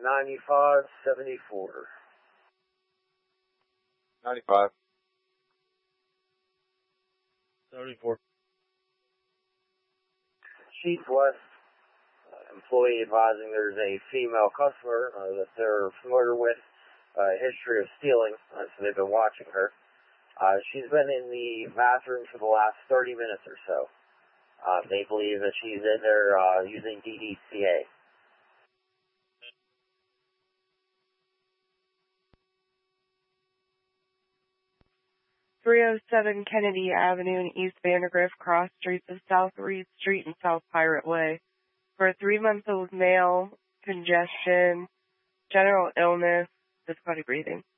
9574. 95. 74. Chief West, employee advising there's a female customer that they're familiar with, history of stealing, so they've been watching her. She's been in the bathroom for the last 30 minutes or so. They believe that she's in there using DDCA. .307 Kennedy Avenue and East Vandergrift, cross streets of South Reed Street and South Pirate Way. For a 3-month-old male, congestion, general illness, difficulty breathing.